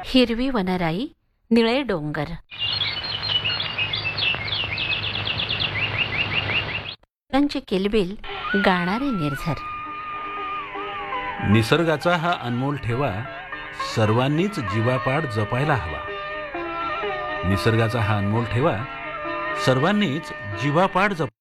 हिरवी वनराई, निळे डोंगर. त्यांची किलबिल, गाणारे निर्झर. निसर्गाचा हा अनमोल ठेवा सर्वांनीच जीवापाड जपायला हवा. निसर्गाचा हा अनमोल ठेवा सर्वांनीच जीवापाड